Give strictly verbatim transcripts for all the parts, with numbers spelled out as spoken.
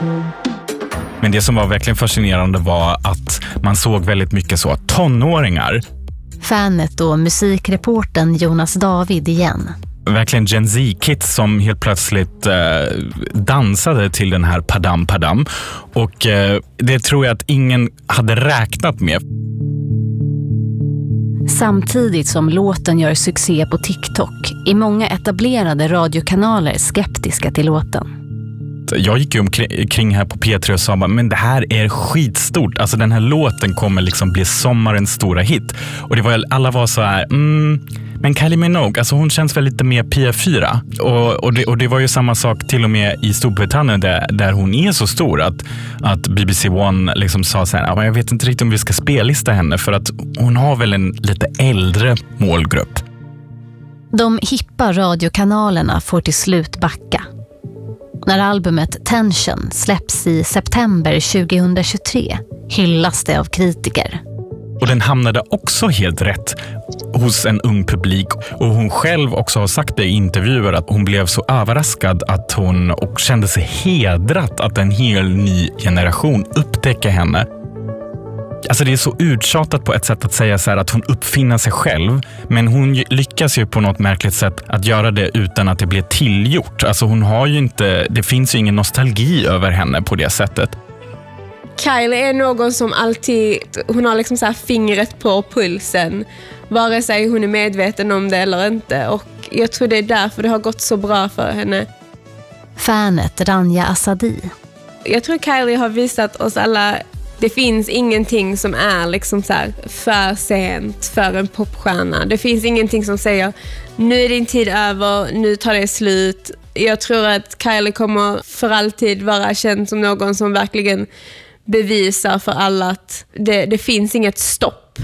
Men det som var verkligen fascinerande var att man såg väldigt mycket så tonåringar. Fanet och musikreporten Jonas David igen. Verkligen Gen Z-kids som helt plötsligt eh, dansade till den här Padam Padam. Och eh, det tror jag att ingen hade räknat med. Samtidigt som låten gör succé på TikTok är många etablerade radiokanaler skeptiska till låten. Jag gick ju omkring här på P tre och sa men det här är skitstort. Alltså den här låten kommer liksom bli sommarens stora hit. Och det var, alla var så här, mm, men Kylie Minogue, alltså hon känns väl lite mer P fyra. Och, och, det, och det var ju samma sak till och med i Storbritannien där, där hon är så stor att, att B B C One liksom sa så här, jag vet inte riktigt om vi ska spellista henne för att hon har väl en lite äldre målgrupp. De hippa radiokanalerna får till slut backa. När albumet Tension släpps i september tjugohundratjugotre hyllas det av kritiker. Och den hamnade också helt rätt hos en ung publik. Och hon själv också har sagt det i intervjuer att hon blev så överraskad att hon och kände sig hedrat att en hel ny generation upptäcker henne. Alltså det är så uttjatat på ett sätt att säga så här att hon uppfinner sig själv. Men hon lyckas ju på något märkligt sätt att göra det utan att det blir tillgjort. Alltså hon har ju inte, det finns ju ingen nostalgi över henne på det sättet. Kylie är någon som alltid, hon har liksom så här fingret på pulsen. Vare sig hon är medveten om det eller inte. Och jag tror det är därför det har gått så bra för henne. Fanet Rania Asadi. Jag tror Kylie har visat oss alla. Det finns ingenting som är liksom så här för sent för en popstjärna. Det finns ingenting som säger nu är din tid över, nu tar det slut. Jag tror att Kylie kommer för alltid vara känd som någon som verkligen bevisar för alla att det, det finns inget stopp.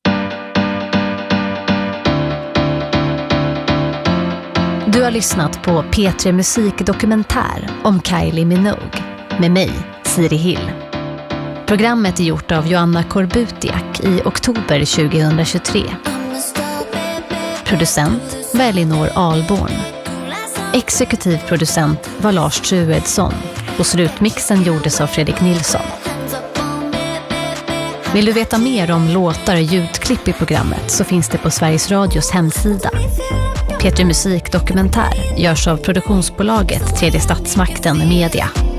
Du har lyssnat på P tre Musikdokumentär om Kylie Minogue med mig, Siri Hill. Programmet är gjort av Joanna Korbutiak i oktober tjugohundratjugotre. Producent var Elinor Alborn. Exekutiv producent var Lars Truedsson och slutmixen gjordes av Fredrik Nilsson. Vill du veta mer om låtar och ljudklipp i programmet så finns det på Sveriges Radios hemsida. P tre Musikdokumentär görs av produktionsbolaget Tredje Statsmakten Media.